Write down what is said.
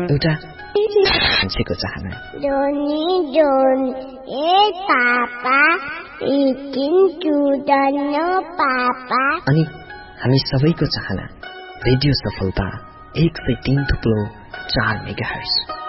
एउटा मान्छेको चाहना अनि हामी सबैको चाहना रेडियो सफलता 103.4 मेगाहर्ज